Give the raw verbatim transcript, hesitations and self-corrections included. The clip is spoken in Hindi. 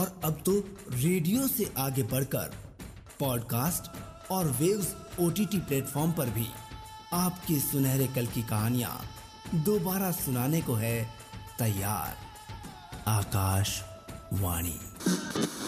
और अब तो रेडियो से आगे बढ़कर पॉडकास्ट और वेव्स ओटीटी प्लेटफॉर्म पर भी आपके सुनहरे कल की कहानियां दोबारा सुनाने को है तैयार। आकाशवाणी।